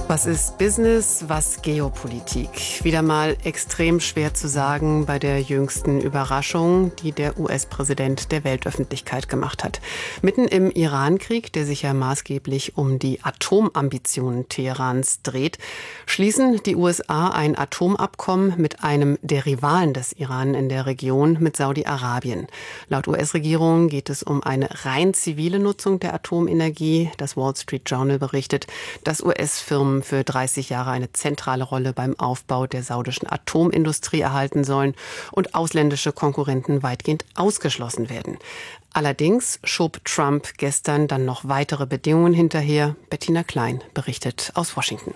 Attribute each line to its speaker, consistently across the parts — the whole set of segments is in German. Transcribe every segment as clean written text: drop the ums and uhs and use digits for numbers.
Speaker 1: Was ist Business, was Geopolitik? Wieder mal extrem schwer zu sagen bei der jüngsten Überraschung, die der US-Präsident der Weltöffentlichkeit gemacht hat. Mitten im Iran-Krieg, der sich ja maßgeblich um die Atomambitionen Teherans dreht, schließen die USA ein Atomabkommen mit einem der Rivalen des Iran in der Region, mit Saudi-Arabien. Laut US-Regierung geht es um eine rein zivile Nutzung der Atomenergie. Das Wall Street Journal berichtet, dass US-Firmen für 30 Jahre eine zentrale Rolle beim Aufbau der saudischen Atomindustrie erhalten sollen und ausländische Konkurrenten weitgehend ausgeschlossen werden. Allerdings schob Trump gestern dann noch weitere Bedingungen hinterher. Bettina Klein berichtet aus Washington.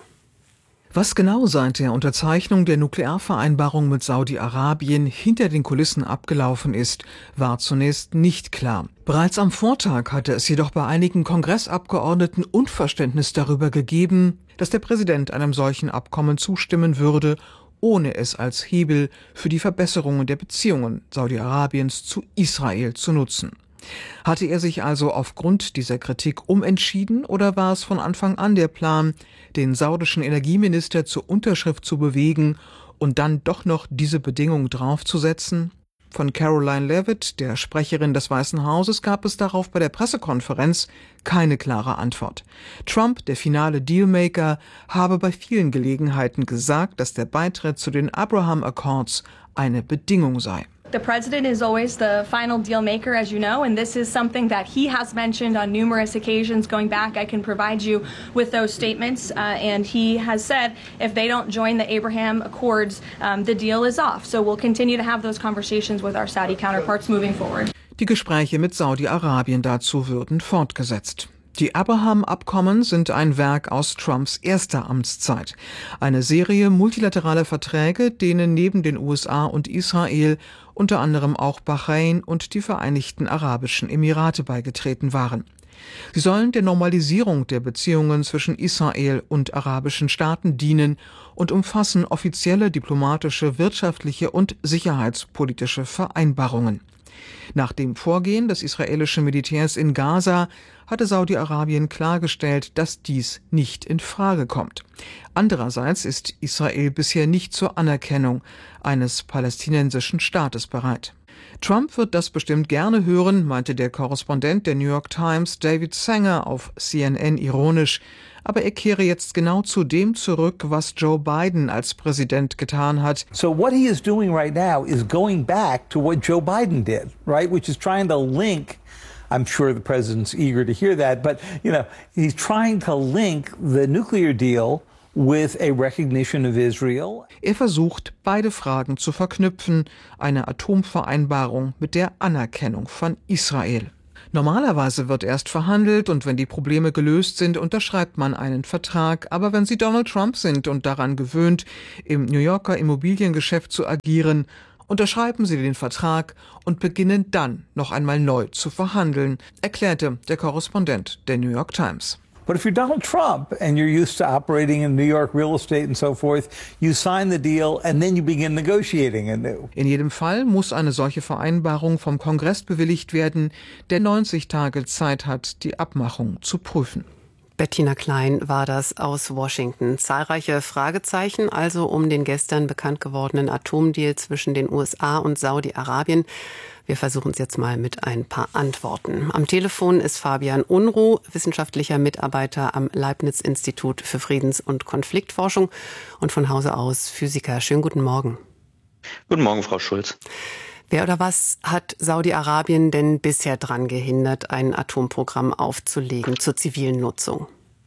Speaker 2: Was genau seit der Unterzeichnung der Nuklearvereinbarung mit Saudi-Arabien hinter den Kulissen abgelaufen ist, war zunächst nicht klar. Bereits am Vortag hatte es jedoch bei einigen Kongressabgeordneten Unverständnis darüber gegeben, dass der Präsident einem solchen Abkommen zustimmen würde, ohne es als Hebel für die Verbesserungen der Beziehungen Saudi-Arabiens zu Israel zu nutzen. Hatte er sich also aufgrund dieser Kritik umentschieden oder war es von Anfang an der Plan, den saudischen Energieminister zur Unterschrift zu bewegen und dann doch noch diese Bedingung draufzusetzen? Von Caroline Leavitt, der Sprecherin des Weißen Hauses, gab es darauf bei der Pressekonferenz keine klare Antwort. Trump, der finale Dealmaker, habe bei vielen Gelegenheiten gesagt, dass der Beitritt zu den Abraham Accords eine Bedingung sei.
Speaker 3: The president is always the final deal maker, as you know, and this is something that he has mentioned on numerous occasions going back. I can provide you with those statements, and he has said if they don't join the Abraham Accords, the deal is off. So we'll continue to have those conversations with our Saudi counterparts moving forward.
Speaker 2: Die Gespräche mit Saudi-Arabien dazu würden fortgesetzt. Die Abraham-Abkommen sind ein Werk aus Trumps erster Amtszeit. Eine Serie multilateraler Verträge, denen neben den USA und Israel unter anderem auch Bahrain und die Vereinigten Arabischen Emirate beigetreten waren. Sie sollen der Normalisierung der Beziehungen zwischen Israel und arabischen Staaten dienen und umfassen offizielle diplomatische, wirtschaftliche und sicherheitspolitische Vereinbarungen. Nach dem Vorgehen des israelischen Militärs in Gaza hatte Saudi-Arabien klargestellt, dass dies nicht in Frage kommt. Andererseits ist Israel bisher nicht zur Anerkennung eines palästinensischen Staates bereit. Trump wird das bestimmt gerne hören, meinte der Korrespondent der New York Times David Sanger auf CNN ironisch. Aber er kehre jetzt genau zu dem zurück, was Joe Biden als Präsident getan hat.
Speaker 4: So what he is doing right now is going back to what Joe Biden did, right? Which is trying to link, I'm sure the president's eager to hear that, but he's trying to link the nuclear deal with a recognition of Israel.
Speaker 2: Er versucht, beide Fragen zu verknüpfen, eine Atomvereinbarung mit der Anerkennung von Israel. Normalerweise wird erst verhandelt und wenn die Probleme gelöst sind, unterschreibt man einen Vertrag. Aber wenn Sie Donald Trump sind und daran gewöhnt, im New Yorker Immobiliengeschäft zu agieren, unterschreiben Sie den Vertrag und beginnen dann noch einmal neu zu verhandeln, erklärte der Korrespondent der New York Times.
Speaker 4: But if you're Donald Trump and you're used to operating in New York real estate and so forth, you sign the deal and then you begin negotiating anew.
Speaker 2: In jedem Fall muss eine solche Vereinbarung vom Kongress bewilligt werden, der 90 Tage Zeit hat, die Abmachung zu prüfen.
Speaker 1: Bettina Klein war das aus Washington. Zahlreiche Fragezeichen also um den gestern bekannt gewordenen Atomdeal zwischen den USA und Saudi-Arabien. Wir versuchen es jetzt mal mit ein paar Antworten. Am Telefon ist Fabian Unruh, wissenschaftlicher Mitarbeiter am Leibniz-Institut für Friedens- und Konfliktforschung und von Hause aus Physiker. Schönen guten Morgen.
Speaker 5: Guten Morgen, Frau Schulz.
Speaker 1: Wer oder was hat Saudi-Arabien denn bisher daran gehindert, ein Atomprogramm aufzulegen zur zivilen Nutzung?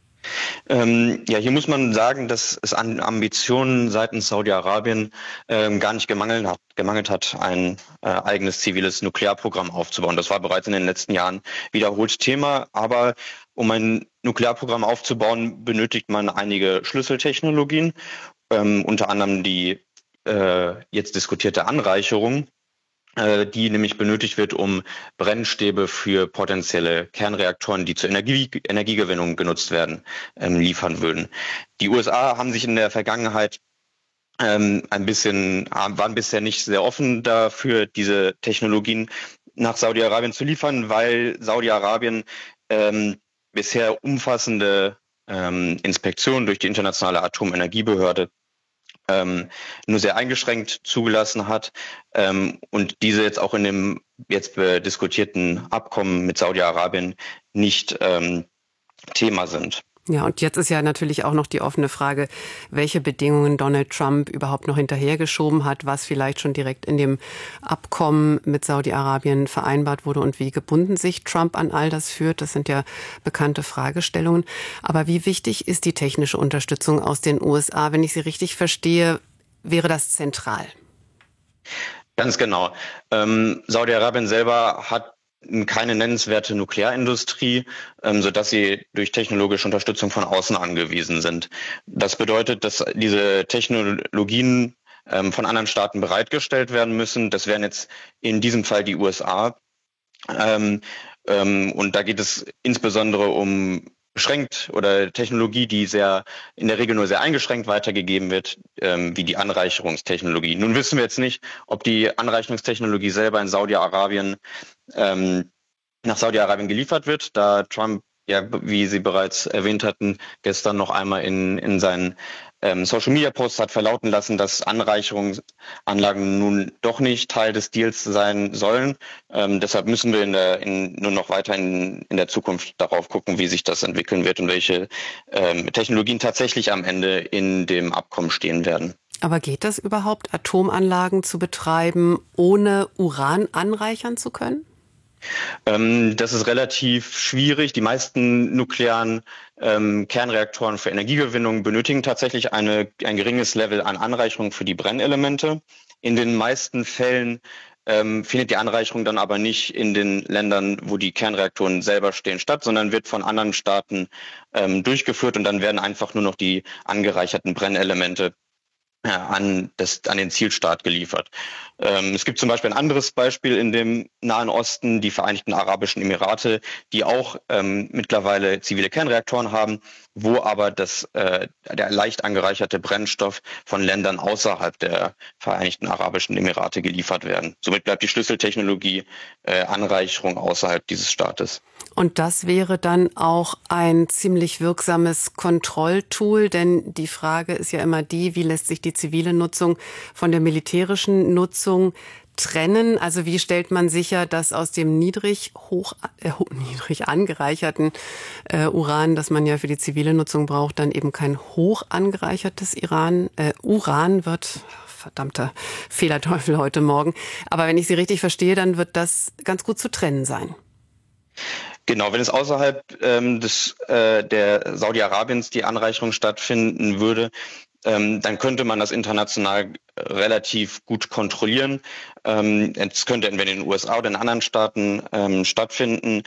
Speaker 5: Hier muss man sagen, dass es an Ambitionen seitens Saudi-Arabien gar nicht gemangelt hat, ein eigenes ziviles Nuklearprogramm aufzubauen. Das war bereits in den letzten Jahren wiederholt Thema. Aber um ein Nuklearprogramm aufzubauen, benötigt man einige Schlüsseltechnologien, unter anderem die jetzt diskutierte Anreicherung, die nämlich benötigt wird, um Brennstäbe für potenzielle Kernreaktoren, die zur Energiegewinnung genutzt werden, liefern würden. Die USA haben sich in der Vergangenheit waren bisher nicht sehr offen dafür, diese Technologien nach Saudi-Arabien zu liefern, weil Saudi-Arabien bisher umfassende Inspektion durch die Internationale Atomenergiebehörde nur sehr eingeschränkt zugelassen hat und diese jetzt auch in dem jetzt diskutierten Abkommen mit Saudi-Arabien nicht Thema sind.
Speaker 1: Ja, und jetzt ist ja natürlich auch noch die offene Frage, welche Bedingungen Donald Trump überhaupt noch hinterhergeschoben hat, was vielleicht schon direkt in dem Abkommen mit Saudi-Arabien vereinbart wurde und wie gebunden sich Trump an all das führt. Das sind ja bekannte Fragestellungen. Aber wie wichtig ist die technische Unterstützung aus den USA? Wenn ich Sie richtig verstehe, wäre das zentral?
Speaker 5: Ganz genau. Saudi-Arabien selber hat keine nennenswerte Nuklearindustrie, sodass sie durch technologische Unterstützung von außen angewiesen sind. Das bedeutet, dass diese Technologien von anderen Staaten bereitgestellt werden müssen. Das wären jetzt in diesem Fall die USA. Und da geht es insbesondere um beschränkt oder Technologie, die in der Regel nur sehr eingeschränkt weitergegeben wird, wie die Anreicherungstechnologie. Nun wissen wir jetzt nicht, ob die Anreicherungstechnologie selber in Saudi-Arabien nach Saudi-Arabien geliefert wird, da Trump, ja, wie Sie bereits erwähnt hatten, gestern noch einmal in seinen Social-Media-Posts hat verlauten lassen, dass Anreicherungsanlagen nun doch nicht Teil des Deals sein sollen. Deshalb müssen wir nur noch weiter in der Zukunft darauf gucken, wie sich das entwickeln wird und welche Technologien tatsächlich am Ende in dem Abkommen stehen werden.
Speaker 1: Aber geht das überhaupt, Atomanlagen zu betreiben, ohne Uran anreichern zu können?
Speaker 5: Das ist relativ schwierig. Die meisten nuklearen Kernreaktoren für Energiegewinnung benötigen tatsächlich ein geringes Level an Anreicherung für die Brennelemente. In den meisten Fällen findet die Anreicherung dann aber nicht in den Ländern, wo die Kernreaktoren selber stehen, statt, sondern wird von anderen Staaten durchgeführt und dann werden einfach nur noch die angereicherten Brennelemente an den Zielstaat geliefert. Es gibt zum Beispiel ein anderes Beispiel in dem Nahen Osten, die Vereinigten Arabischen Emirate, die auch mittlerweile zivile Kernreaktoren haben, wo aber der leicht angereicherte Brennstoff von Ländern außerhalb der Vereinigten Arabischen Emirate geliefert werden. Somit bleibt die Schlüsseltechnologie Anreicherung außerhalb dieses Staates.
Speaker 1: Und das wäre dann auch ein ziemlich wirksames Kontrolltool, denn die Frage ist ja immer die, wie lässt sich die zivile Nutzung von der militärischen Nutzung trennen? Also wie stellt man sicher, dass aus dem niedrig angereicherten Uran, das man ja für die zivile Nutzung braucht, dann eben kein hoch angereichertes Uran wird? Verdammter Fehlerteufel heute Morgen. Aber wenn ich Sie richtig verstehe, dann wird das ganz gut zu trennen sein.
Speaker 5: Genau, wenn es außerhalb der Saudi-Arabiens die Anreicherung stattfinden würde, dann könnte man das international relativ gut kontrollieren. Es könnte entweder in den USA oder in anderen Staaten stattfinden.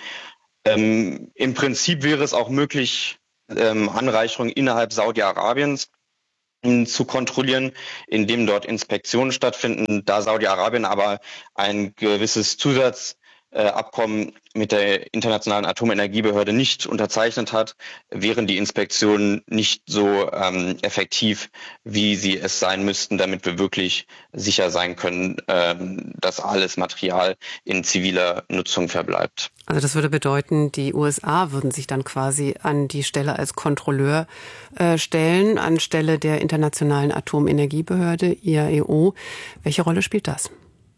Speaker 5: Im Prinzip wäre es auch möglich, Anreicherung innerhalb Saudi-Arabiens zu kontrollieren, indem dort Inspektionen stattfinden. Da Saudi-Arabien aber ein gewisses Zusatzabkommen mit der Internationalen Atomenergiebehörde nicht unterzeichnet hat, wären die Inspektionen nicht so effektiv, wie sie es sein müssten, damit wir wirklich sicher sein können, dass alles Material in ziviler Nutzung verbleibt.
Speaker 1: Also das würde bedeuten, die USA würden sich dann quasi an die Stelle als Kontrolleur stellen, anstelle der Internationalen Atomenergiebehörde, IAEO. Welche Rolle spielt das?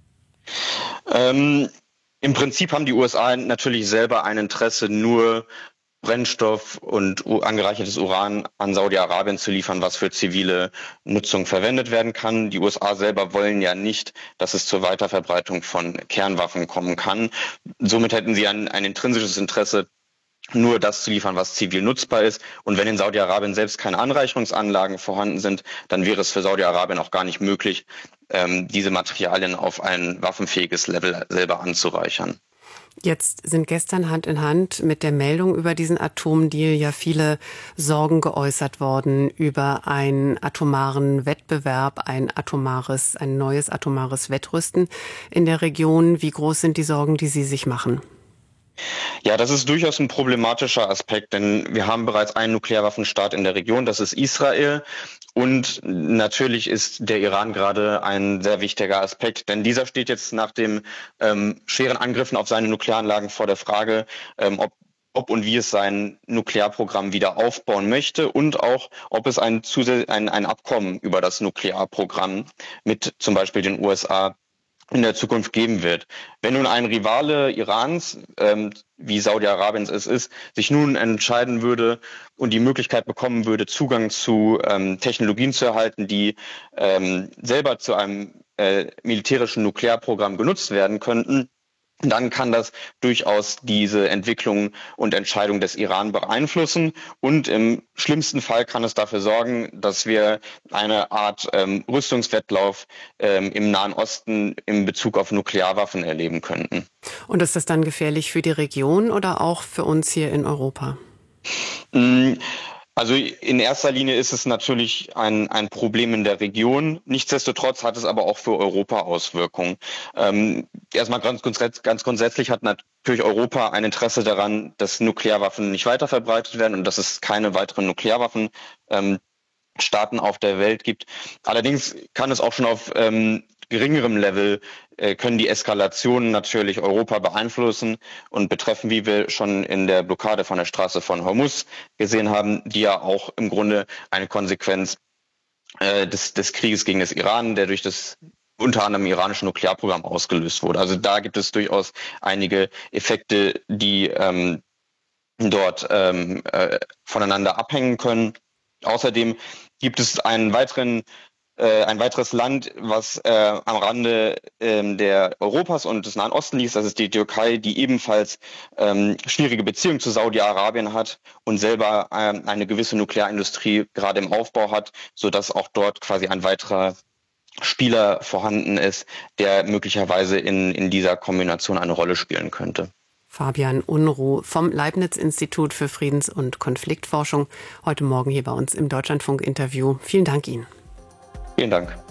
Speaker 5: Im Prinzip haben die USA natürlich selber ein Interesse, nur Brennstoff und angereichertes Uran an Saudi-Arabien zu liefern, was für zivile Nutzung verwendet werden kann. Die USA selber wollen ja nicht, dass es zur Weiterverbreitung von Kernwaffen kommen kann. Somit hätten sie ein intrinsisches Interesse, nur das zu liefern, was zivil nutzbar ist. Und wenn in Saudi-Arabien selbst keine Anreicherungsanlagen vorhanden sind, dann wäre es für Saudi-Arabien auch gar nicht möglich, diese Materialien auf ein waffenfähiges Level selber anzureichern.
Speaker 1: Jetzt sind gestern Hand in Hand mit der Meldung über diesen Atomdeal ja viele Sorgen geäußert worden über einen atomaren Wettbewerb, ein neues atomares Wettrüsten in der Region. Wie groß sind die Sorgen, die Sie sich machen?
Speaker 5: Ja, das ist durchaus ein problematischer Aspekt, denn wir haben bereits einen Nuklearwaffenstaat in der Region, das ist Israel. Und natürlich ist der Iran gerade ein sehr wichtiger Aspekt, denn dieser steht jetzt nach den schweren Angriffen auf seine Nuklearanlagen vor der Frage, ob ob und wie es sein Nuklearprogramm wieder aufbauen möchte und auch, ob es ein Abkommen über das Nuklearprogramm mit zum Beispiel den USA in der Zukunft geben wird. Wenn nun ein Rivale Irans, wie Saudi-Arabien es ist, sich nun entscheiden würde und die Möglichkeit bekommen würde, Zugang zu Technologien zu erhalten, die selber zu einem militärischen Nuklearprogramm genutzt werden könnten, dann kann das durchaus diese Entwicklung und Entscheidung des Iran beeinflussen. Und im schlimmsten Fall kann es dafür sorgen, dass wir eine Art Rüstungswettlauf im Nahen Osten in Bezug auf Nuklearwaffen erleben könnten.
Speaker 1: Und ist das dann gefährlich für die Region oder auch für uns hier in Europa?
Speaker 5: Also in erster Linie ist es natürlich ein Problem in der Region. Nichtsdestotrotz hat es aber auch für Europa Auswirkungen. Erstmal ganz grundsätzlich hat natürlich Europa ein Interesse daran, dass Nuklearwaffen nicht weiter verbreitet werden und dass es keine weiteren Nuklearwaffenstaaten auf der Welt gibt. Allerdings kann es auch schon auf geringerem Level können die Eskalationen natürlich Europa beeinflussen und betreffen, wie wir schon in der Blockade von der Straße von Hormuz gesehen haben, die ja auch im Grunde eine Konsequenz des Krieges gegen das Iran, der durch das unter anderem iranische Nuklearprogramm ausgelöst wurde. Also da gibt es durchaus einige Effekte, die dort voneinander abhängen können. Außerdem gibt es ein weiteres Land, was am Rande der Europas und des Nahen Ostens liegt, das ist die Türkei, die ebenfalls schwierige Beziehungen zu Saudi-Arabien hat und selber eine gewisse Nuklearindustrie gerade im Aufbau hat, sodass auch dort quasi ein weiterer Spieler vorhanden ist, der möglicherweise in dieser Kombination eine Rolle spielen könnte.
Speaker 1: Fabian Unruh vom Leibniz-Institut für Friedens- und Konfliktforschung, heute Morgen hier bei uns im Deutschlandfunk-Interview. Vielen Dank Ihnen.
Speaker 5: Vielen Dank.